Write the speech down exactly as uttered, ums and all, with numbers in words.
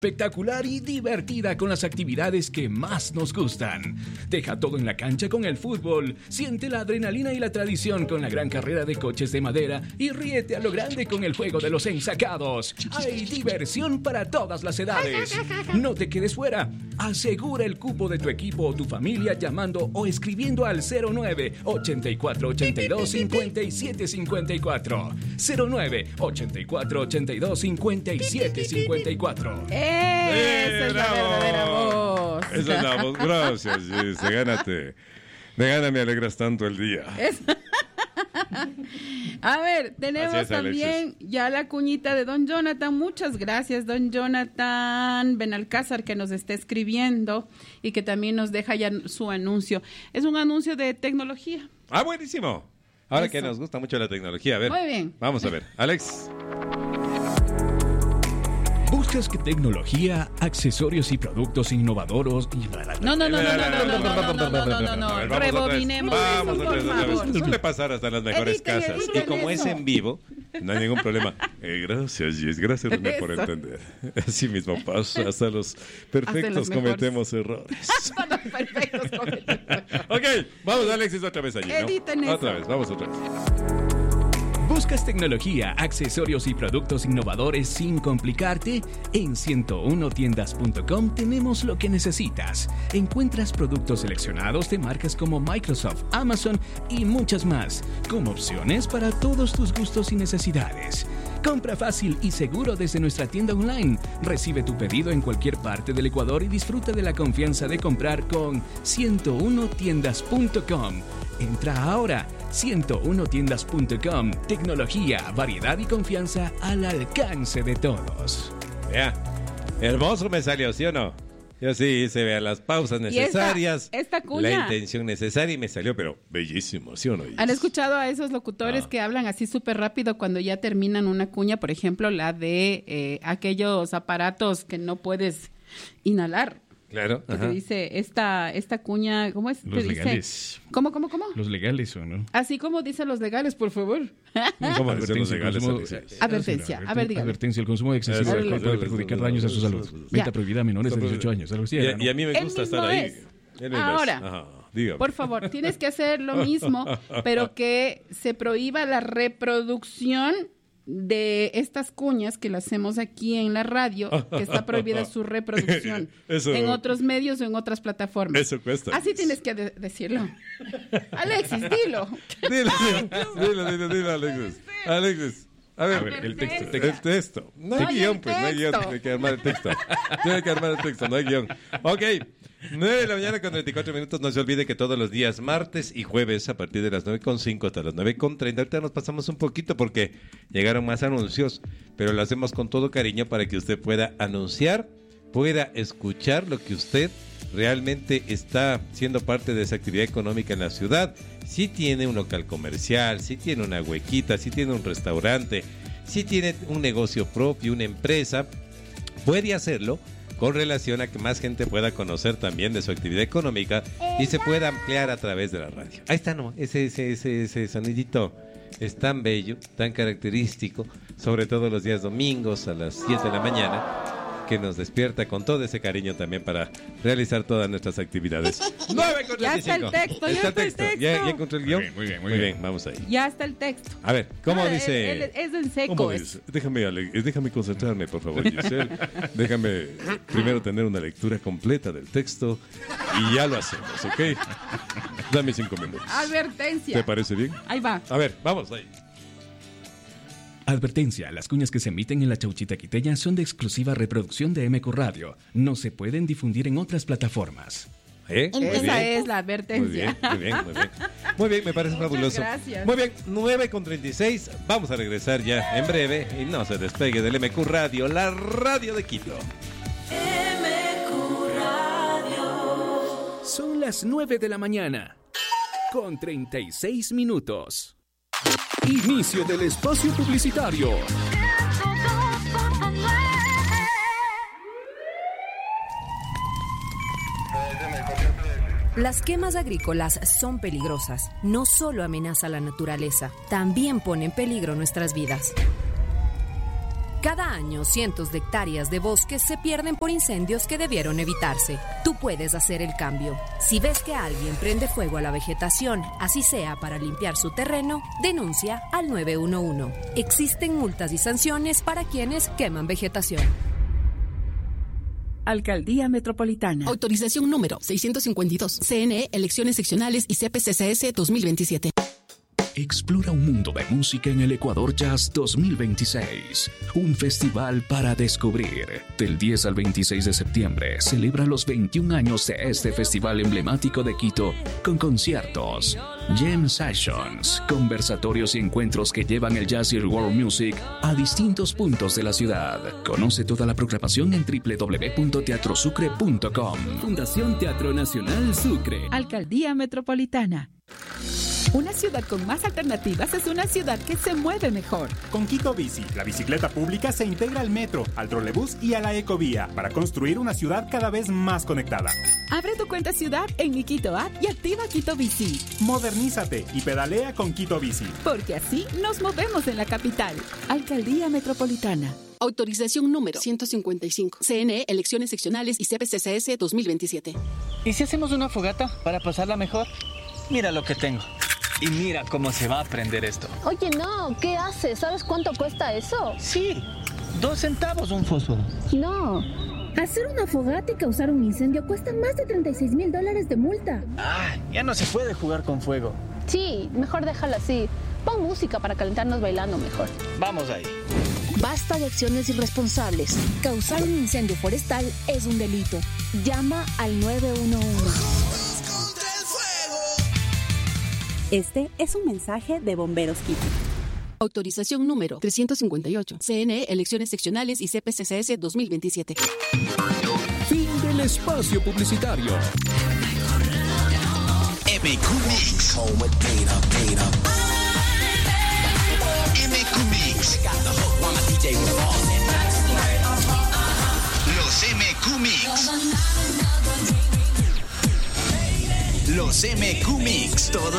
espectacular y divertida con las actividades que más nos gustan. Deja todo en la cancha con el fútbol, siente la adrenalina y la tradición con la gran carrera de coches de madera y ríete a lo grande con el juego de los ensacados. Hay diversión para todas las edades. No te quedes fuera. Asegura el cupo de tu equipo o tu familia llamando o escribiendo al cero nueve, ochenta y cuatro, ochenta y dos, cincuenta y siete cincuenta y cuatro. cero nueve, ochenta y cuatro, ochenta y dos, cincuenta y siete cincuenta y cuatro. Esa es la verdadera voz. Esa es la voz. Gracias, Gis. De gánate. De gana me alegras tanto el día. Es... A ver, tenemos es, también ya la cuñita de don Jonathan. Muchas gracias, don Jonathan Benalcázar, que nos está escribiendo y que también nos deja ya su anuncio. Es un anuncio de tecnología. Ah, buenísimo. Ahora Eso. que nos gusta mucho la tecnología. A ver. Muy bien. Vamos a ver. Alex. ¿Buscas que tecnología, accesorios y productos innovadores? No, no, no, no, no, no, no, no, no, no, no, no, no. A ver, vamos otra vez. Rebobinemos Vamos eso, otra vez, por otra vez. favor. Suele pasar hasta en las mejores Editen, casas. editen Y como es eso. en vivo, no hay ningún problema. Eh, gracias, Gis. Gracias, René, por Eso. entender. Así mismo pasa. Hasta los perfectos los mejores. cometemos errores. Todos perfectos comentarios. Ok, vamos, Alexis, otra vez allí, ¿no? Editen eso. Otra vez, vamos otra vez. ¿Buscas tecnología, accesorios y productos innovadores sin complicarte? En ciento uno tiendas punto com tenemos lo que necesitas. Encuentras productos seleccionados de marcas como Microsoft, Amazon y muchas más, con opciones para todos tus gustos y necesidades. Compra fácil y seguro desde nuestra tienda online. Recibe tu pedido en cualquier parte del Ecuador y disfruta de la confianza de comprar con ciento uno tiendas punto com. Entra ahora. ciento uno tiendas punto com. Tecnología, variedad y confianza al alcance de todos. Vea, hermoso me salió, ¿sí o no? Yo sí hice, vea, las pausas necesarias, esta- esta cuña. la intención necesaria y me salió, pero bellísimo, ¿sí o no? ¿Han escuchado a esos locutores Ah. que hablan así súper rápido cuando ya terminan una cuña? Por ejemplo, la de eh, aquellos aparatos que no puedes inhalar. Claro, Que ajá. te dice, esta, esta cuña, ¿cómo es? Los Te dice- legales. ¿Cómo, cómo, cómo? Los legales, ¿o no? Así como dicen los legales, por favor. ¿Cómo dicen los Advertencia, legales, consumo- Alexis? Advertencia, a ver, dígame. Advertencia, el consumo excesivo Eso, de alcohol eso, puede eso, perjudicar eso, daños a eso, su salud. eso, eso. Venta Ya. prohibida a menores de dieciocho años. Algo así Y, era, ¿no? y a mí me El gusta mismo estar ahí. es. En el Ahora, mes. Ajá, dígame. Por favor, tienes que hacer lo mismo, pero que se prohíba la reproducción de estas cuñas que las hacemos aquí en la radio, que está prohibida su reproducción Eso- en otros medios o en otras plataformas. Eso cuesta. Así tienes que de- decirlo. Alexis, dilo. Dilo, dilo, dilo, dilo, Alexis. Alexis. A ver, A ver, el texto, el El texto. No hay Oye, guión, el pues, no hay guión. texto. Tiene que armar el texto. Tiene que armar el texto, no hay guión. Ok. nueve de la mañana con treinta y cuatro minutos. No se olvide que todos los días, martes y jueves, a partir de las nueve con cinco hasta las nueve con treinta. Ahorita nos pasamos un poquito porque llegaron más anuncios, pero lo hacemos con todo cariño para que usted pueda anunciar, pueda escuchar lo que usted realmente está siendo parte de esa actividad económica en la ciudad. Si tiene un local comercial, si tiene una huequita, si tiene un restaurante, si tiene un negocio propio, una empresa, puede hacerlo con relación a que más gente pueda conocer también de su actividad económica y se pueda ampliar a través de la radio. Ahí está, ¿no? Ese, ese, ese, ese sonidito es tan bello, tan característico, sobre todo los días domingos a las siete de la mañana, que nos despierta con todo ese cariño también para realizar todas nuestras actividades. nueve con Ya está el treinta y cinco. texto, ya está el texto. ¿Ya, ya encontré el guión? Muy bien, muy bien, muy Muy bien. bien, vamos ahí. Ya está el texto. A ver, ¿cómo Ah, dice? él- él es en seco. ¿Cómo es- dice? Déjame, Ale- déjame concentrarme, por favor, Giselle. Déjame primero tener una lectura completa del texto y ya lo hacemos, ¿ok? Dame cinco minutos. Advertencia. ¿Te parece bien? Ahí va. A ver, vamos ahí. Advertencia, las cuñas que se emiten en la Chauchita Quiteña son de exclusiva reproducción de M Q Radio. No se pueden difundir en otras plataformas. ¿Eh? Muy Esa bien. es la Muy advertencia. bien, muy bien, muy bien. Muy bien, me parece Muchas fabuloso. gracias. Muy bien, nueve con treinta y seis. Vamos a regresar ya en breve y no se despegue del M Q Radio, la radio de Quito. Son las nueve de la mañana, con treinta y seis minutos. Inicio del espacio publicitario. Las quemas agrícolas son peligrosas. No solo amenaza la naturaleza, también pone en peligro nuestras vidas. Cada año, cientos de hectáreas de bosques se pierden por incendios que debieron evitarse. Tú puedes hacer el cambio. Si ves que alguien prende fuego a la vegetación, así sea para limpiar su terreno, denuncia al nueve uno uno. Existen multas y sanciones para quienes queman vegetación. Alcaldía Metropolitana. Autorización número seiscientos cincuenta y dos. C N E, elecciones seccionales y C P C C S dos mil veintisiete. Explora un mundo de música en el Ecuador Jazz dos mil veintiséis, un festival para descubrir. Del diez al veintiséis de septiembre, celebra los veintiún años de este festival emblemático de Quito, con conciertos, jam sessions, conversatorios y encuentros que llevan el jazz y el world music a distintos puntos de la ciudad. Conoce toda la programación en doble u doble u doble u punto teatro sucre punto com. Fundación Teatro Nacional Sucre. Alcaldía Metropolitana. Una ciudad con más alternativas es una ciudad que se mueve mejor. Con Quito Bici, la bicicleta pública se integra al metro, al trolebús y a la ecovía para construir una ciudad cada vez más conectada. Abre tu cuenta ciudad en mi Quito App y activa Quito Bici. Modernízate y pedalea con Quito Bici. Porque así nos movemos en la capital. Alcaldía Metropolitana. Autorización número ciento cincuenta y cinco. C N E, elecciones seccionales y C P C C S dos mil veintisiete. ¿Y si hacemos una fogata para pasarla mejor? Mira lo que tengo. Y mira cómo se va a prender esto. Oye, no, ¿qué haces? ¿Sabes cuánto cuesta eso? Sí, dos centavos un fósforo. No, hacer una fogata y causar un incendio cuesta más de treinta y seis mil dólares de multa. Ah, ya no se puede jugar con fuego. Sí, mejor déjalo así. Pon música para calentarnos bailando mejor. Vamos ahí. Basta de acciones irresponsables. Causar un incendio forestal es un delito. Llama al nueve uno uno. Este es un mensaje de Bomberos Quito. Autorización número trescientos cincuenta y ocho. C N E, elecciones seccionales y C P C C S dos mil veintisiete. Fin del espacio publicitario. M Q Mix. M Q Mix. Los M Q Mix. Los M Q Mix. Todos